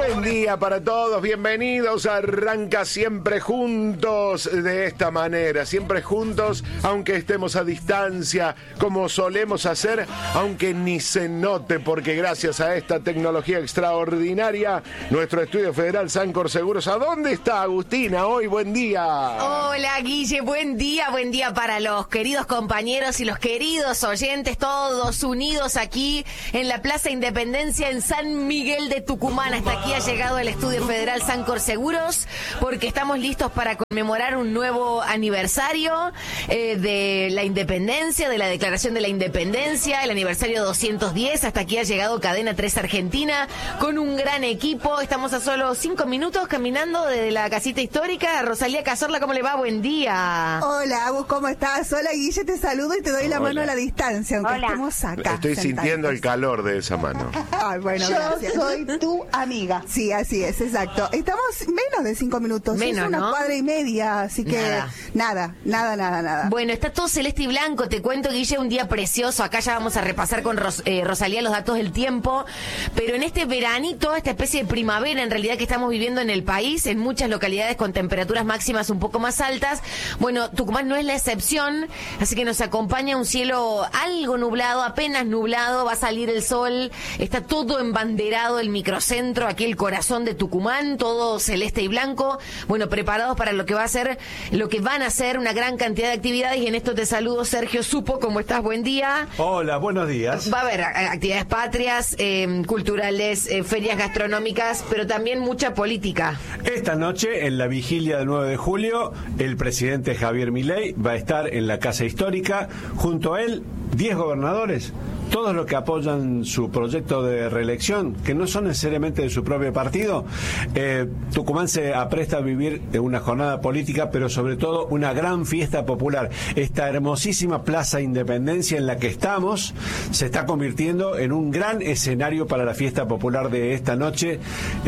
Buen día para todos, bienvenidos a Arranca Siempre Juntos de esta manera, siempre juntos, aunque estemos a distancia, como solemos hacer, aunque ni se note, porque gracias a esta tecnología extraordinaria, nuestro estudio federal Sancor Seguros, ¿a dónde está Agustina hoy? Buen día. Hola Guille, buen día para los queridos compañeros y los queridos oyentes, todos unidos aquí en la Plaza Independencia en San Miguel de Tucumán. Hasta aquí ha llegado el estudio federal Sancor Seguros, porque estamos listos para conmemorar un nuevo aniversario de la independencia, de la declaración de la independencia, el aniversario 210. Hasta aquí ha llegado Cadena 3 Argentina con un gran equipo. Estamos a solo 5 minutos caminando desde la casita histórica. Rosalía Cazorla, ¿cómo le va? Buen día. Hola, Agus, ¿cómo estás? Hola, Guille, te saludo y te doy la mano a la distancia, aunque estemos acá. Estoy sintiendo el calor de esa mano. Ay, bueno, gracias. Yo soy tu amiga. Sí, así es, exacto. Estamos menos de 5 minutos. Menos, es una ¿no? cuadra y media, así que nada. Bueno, está todo celeste y blanco. Te cuento, Guille, un día precioso. Acá ya vamos a repasar con Rosalía los datos del tiempo. Pero en este veranito, esta especie de primavera en realidad que estamos viviendo en el país, en muchas localidades con temperaturas máximas un poco más altas. Bueno, Tucumán no es la excepción, así que nos acompaña un cielo algo nublado, apenas nublado. Va a salir el sol. Está todo embanderado, el microcentro, aquí el corazón de Tucumán, todo celeste y blanco. Bueno, preparados para lo que va a ser, lo que van a ser una gran cantidad de actividades. Y en esto te saludo, Sergio Supo. ¿Cómo estás? Buen día. Hola, buenos días. Va a haber actividades patrias, culturales, ferias gastronómicas, pero también mucha política. Esta noche, en la vigilia del 9 de julio, el presidente Javier Milei va a estar en la Casa Histórica. Junto a él, 10 gobernadores. Todos los que apoyan su proyecto de reelección, que no son necesariamente de su propio partido. Tucumán se apresta a vivir una jornada política, pero sobre todo una gran fiesta popular. Esta hermosísima Plaza Independencia en la que estamos se está convirtiendo en un gran escenario para la fiesta popular de esta noche,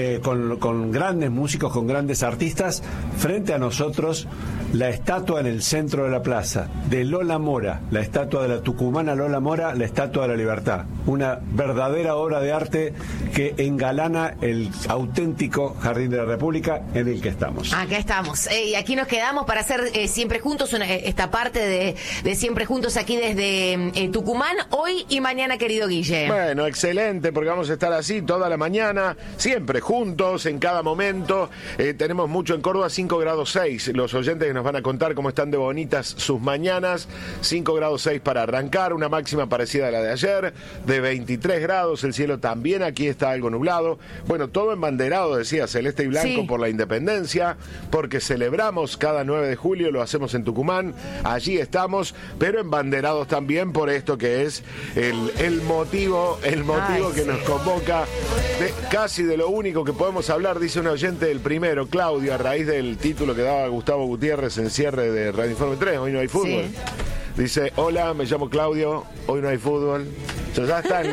con grandes músicos, con grandes artistas. Frente a nosotros, la estatua en el centro de la plaza de Lola Mora, la estatua de la tucumana Lola Mora, la estatua de la libertad, una verdadera obra de arte que engalana el auténtico Jardín de la República en el que estamos. Acá estamos, y aquí nos quedamos para hacer Siempre Juntos, esta parte de Siempre Juntos aquí desde Tucumán, hoy y mañana, querido Guille. Bueno, excelente, porque vamos a estar así toda la mañana, siempre juntos, en cada momento. Tenemos mucho en Córdoba, 5 grados 6. Los oyentes que nos van a contar cómo están de bonitas sus mañanas. 5 grados 6 para arrancar, una máxima parecida a la de ayer, de 23 grados. El cielo también aquí está algo nublado. Bueno, todo embanderado, decía, celeste y blanco, sí, por la independencia, porque celebramos cada 9 de julio, lo hacemos en Tucumán, allí estamos, pero embanderados también por esto que es el motivo que nos convoca, casi de lo único que podemos hablar, dice un oyente del primero, Claudio, a raíz del título que daba Gustavo Gutiérrez en cierre de Radio Informe 3, hoy no hay fútbol. Sí. Dice, hola, me llamo Claudio, hoy no hay fútbol. Ya está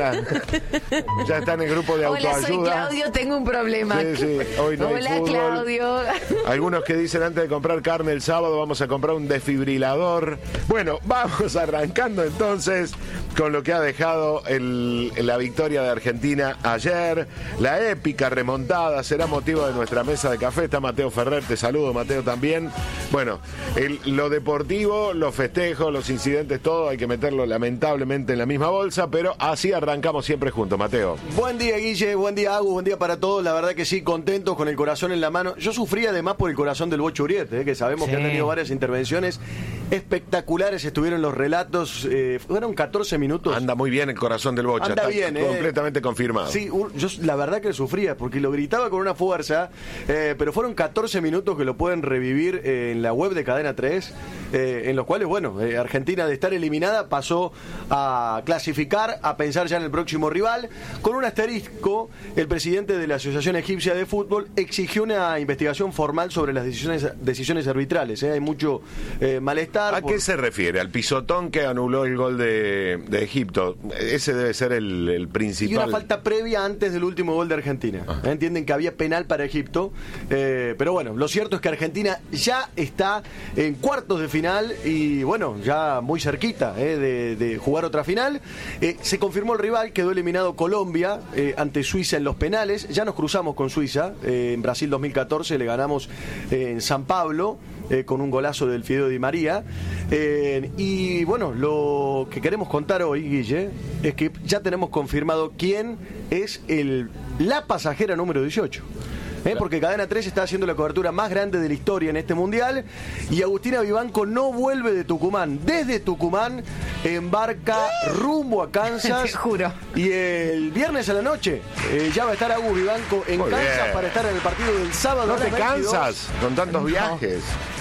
en el grupo de autoayuda. Hola, soy Claudio, tengo un problema. Sí, hoy no hay fútbol. Hola, Claudio. Algunos que dicen, antes de comprar carne el sábado vamos a comprar un desfibrilador. Bueno, vamos arrancando entonces con lo que ha dejado la victoria de Argentina ayer. La épica remontada será motivo de nuestra mesa de café. Está Mateo Ferrer, te saludo, Mateo, también. Bueno, lo deportivo, los festejos, los incidentes, todo hay que meterlo lamentablemente en la misma bolsa, pero así arrancamos siempre juntos, Mateo. Buen día, Guille, buen día, Agus, buen día para todos. La verdad que sí, contentos, con el corazón en la mano. Yo sufrí además por el corazón del Bocho Uriete, que sabemos que han tenido varias intervenciones espectaculares, estuvieron los relatos, fueron 14 minutos. Anda muy bien el corazón del Bocha, anda está bien, completamente confirmado. Sí, yo la verdad que sufría, porque lo gritaba con una fuerza, pero fueron 14 minutos que lo pueden revivir en la web de Cadena 3, en los cuales, bueno, Argentina, de estar eliminada, pasó a clasificar, a pensar ya en el próximo rival. Con un asterisco, el presidente de la Asociación Egipcia de Fútbol exigió una investigación formal sobre las decisiones arbitrales. Hay mucho malestar estar. ¿A qué se refiere? ¿Al pisotón que anuló el gol de Egipto? Ese debe ser el principal. Y una falta previa antes del último gol de Argentina. Entienden que había penal para Egipto, pero bueno, lo cierto es que Argentina ya está en cuartos de final y bueno, ya muy cerquita de jugar otra final. Se confirmó el rival, quedó eliminado Colombia ante Suiza en los penales. Ya nos cruzamos con Suiza en Brasil 2014, le ganamos en San Pablo con un golazo del Fideo Di María. Y bueno, lo que queremos contar hoy, Guille, es que ya tenemos confirmado quién es la pasajera número 18. Porque Cadena 3 está haciendo la cobertura más grande de la historia en este mundial y Agustina Vivanco no vuelve de Tucumán. Desde Tucumán embarca rumbo a Kansas. Te juro. Y el viernes a la noche ya va a estar Agus Vivanco en Kansas para estar en el partido del sábado. No te cansas con tantos viajes.